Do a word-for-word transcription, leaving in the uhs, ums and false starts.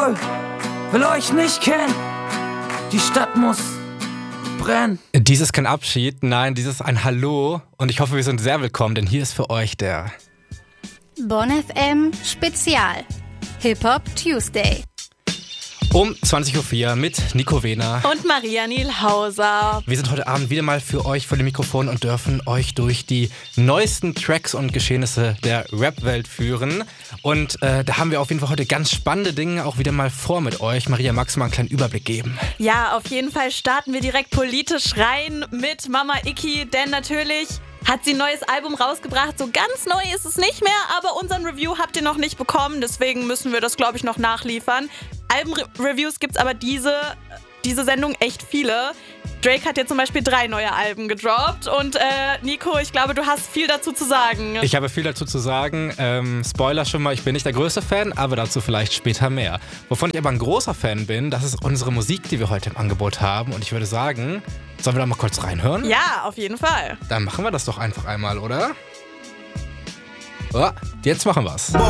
Nö, will euch nicht kennen. Die Stadt muss brennen. Dies ist kein Abschied, nein, dies ist ein Hallo. Und ich hoffe, wir sind sehr willkommen, denn hier ist für euch der Bonn F M Spezial Hip-Hop Tuesday. um zwanzig Uhr vier mit Nico Wehner und Maria Nielhauser. Wir sind heute Abend wieder mal für euch vor dem Mikrofon und dürfen euch durch die neuesten Tracks und Geschehnisse der Rap-Welt führen. Und äh, da haben wir auf jeden Fall heute ganz spannende Dinge auch wieder mal vor mit euch. Maria, magst du mal einen kleinen Überblick geben? Ja, auf jeden Fall starten wir direkt politisch rein mit Mama Icky, denn natürlich hat sie ein neues Album rausgebracht. So ganz neu ist es nicht mehr, aber unseren Review habt ihr noch nicht bekommen. Deswegen müssen wir das, glaube ich, noch nachliefern. Albenreviews gibt's aber diese, diese Sendung echt viele. Drake hat jetzt zum Beispiel drei neue Alben gedroppt. Und äh, Nico, ich glaube, du hast viel dazu zu sagen. Ich habe viel dazu zu sagen. Ähm, Spoiler schon mal, ich bin nicht der größte Fan, aber dazu vielleicht später mehr. Wovon ich aber ein großer Fan bin, das ist unsere Musik, die wir heute im Angebot haben. Und ich würde sagen, sollen wir da mal kurz reinhören? Ja, auf jeden Fall. Dann machen wir das doch einfach einmal, oder? Oh, jetzt machen wir's.